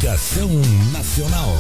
Ligação Nacional.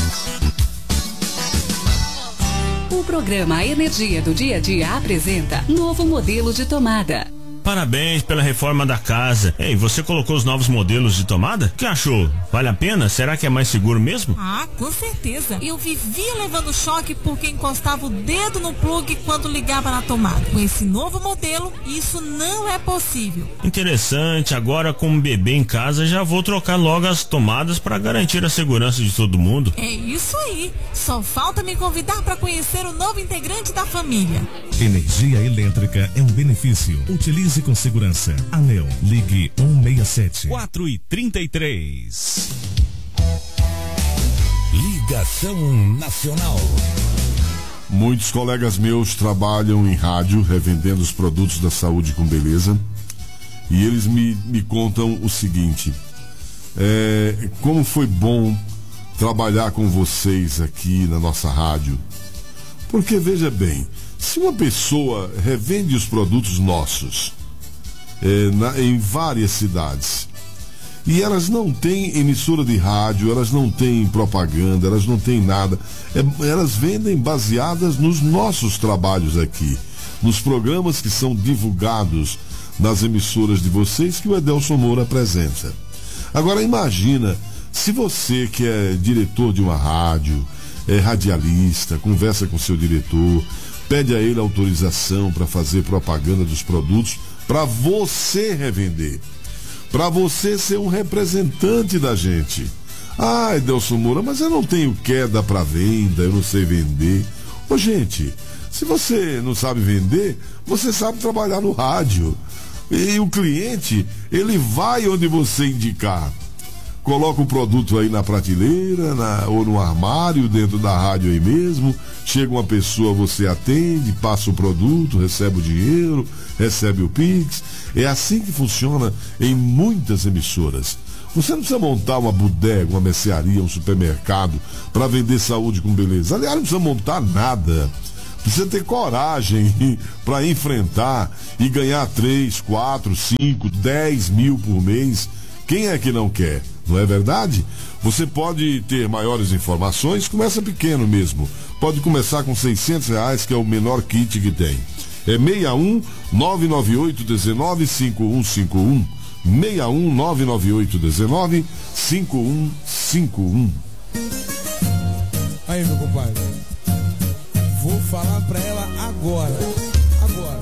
O programa Energia do Dia a Dia apresenta novo modelo de tomada. Parabéns pela reforma da casa. Ei, você colocou os novos modelos de tomada? O que achou? Vale a pena? Será que é mais seguro mesmo? Ah, com certeza. Eu vivia levando choque porque encostava o dedo no plug quando ligava na tomada. Com esse novo modelo, isso não é possível. Interessante. Agora, com um bebê em casa, já vou trocar logo as tomadas para garantir a segurança de todo mundo. É isso aí. Só falta me convidar para conhecer o novo integrante da família. Energia elétrica é um benefício. Utilize com segurança. ANEEL. Ligue 167 433. Ligação Nacional. Muitos colegas meus trabalham em rádio revendendo os produtos da saúde com beleza, e eles me contam o seguinte: como foi bom trabalhar com vocês aqui na nossa rádio. Porque veja bem, se uma pessoa revende os produtos nossos em várias cidades, e elas não têm emissora de rádio, elas não têm propaganda, elas não têm nada, elas vendem baseadas nos nossos trabalhos aqui, nos programas que são divulgados nas emissoras de vocês que o Edelson Moura apresenta. Agora imagina, se você que é diretor de uma rádio, é radialista, conversa com seu diretor, pede a ele autorização para fazer propaganda dos produtos para você revender, para você ser um representante da gente. Ah, Edelson Moura, mas eu não tenho queda para venda, eu não sei vender. Ô, gente, se você não sabe vender, você sabe trabalhar no rádio. E o cliente, ele vai onde você indicar. Coloca o produto aí na prateleira, ou no armário, dentro da rádio aí mesmo. Chega uma pessoa, você atende, passa o produto, recebe o dinheiro, recebe o Pix. É assim que funciona em muitas emissoras. Você não precisa montar uma bodega, uma mercearia, um supermercado para vender saúde com beleza. Aliás, não precisa montar nada. Precisa ter coragem para enfrentar e ganhar 3, 4, 5, 10 mil por mês. Quem é que não quer? Não é verdade? Você pode ter maiores informações, começa pequeno mesmo. Pode começar com R$600, que é o menor kit que tem. É 61 998 19 5151. 61 998 19 5151. Aí, meu compadre, vou falar pra ela agora.